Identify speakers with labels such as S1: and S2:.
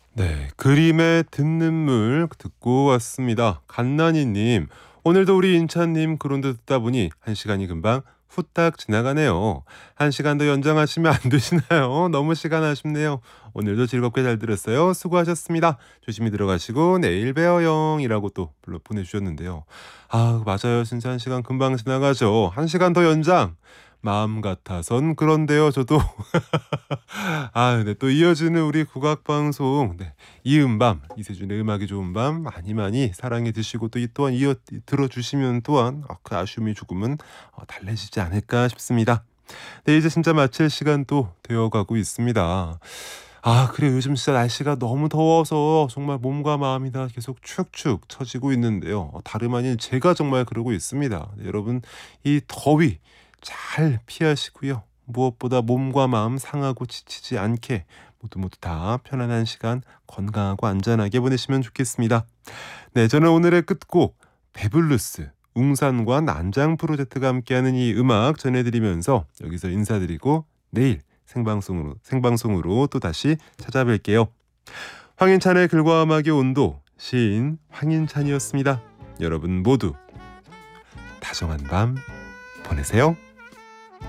S1: 네, 그림에 듣는 물 듣고 왔습니다. 갓난이님, 오늘도 우리 인찬님 그런데 듣다 보니 한 시간이 금방 후딱 지나가네요. 한 시간 더 연장하시면 안 되시나요? 너무 시간 아쉽네요. 오늘도 즐겁게 잘 들었어요. 수고하셨습니다. 조심히 들어가시고 내일 봬요영이라고 또 불러 보내주셨는데요. 아, 맞아요. 진짜 한 시간 금방 지나가죠. 한 시간 더 연장. 마음 같아선 그런데요, 저도. 아, 네. 또 이어지는 우리 국악 방송, 네. 이은 밤, 이세준의 음악이 좋은 밤 많이 많이 사랑해 주시고 또 이 또한 이어 들어 주시면 또한 그 아쉬움이 조금은 달래지지 않을까 싶습니다. 네, 이제 진짜 마칠 시간도 되어 가고 있습니다. 아, 그래요. 요즘 진짜 날씨가 너무 더워서 정말 몸과 마음이 다 계속 축축 처지고 있는데요. 다름 아닌 제가 정말 그러고 있습니다. 네, 여러분 이 더위 잘 피하시고요. 무엇보다 몸과 마음 상하고 지치지 않게 모두 다 편안한 시간 건강하고 안전하게 보내시면 좋겠습니다. 네, 저는 오늘의 끝곡 배블루스 웅산과 난장 프로젝트가 함께하는 이 음악 전해드리면서 여기서 인사드리고 내일 생방송으로 또 다시 찾아뵐게요. 황인찬의 글과 음악의 온도 시인 황인찬이었습니다. 여러분 모두 다정한 밤 보내세요.